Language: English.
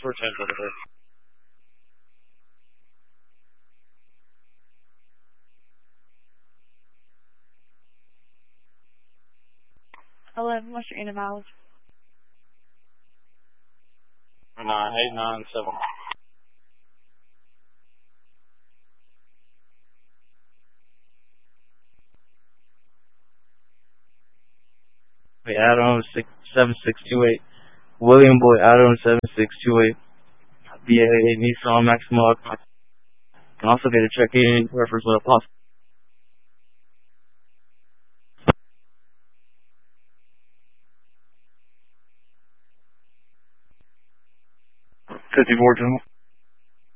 for 10 delivery. What's your intervals? 9897. Adam 7628. William Boy Adam 7628. BAA Nissan Maxima. Can also get a check-in reference when possible. 54 General.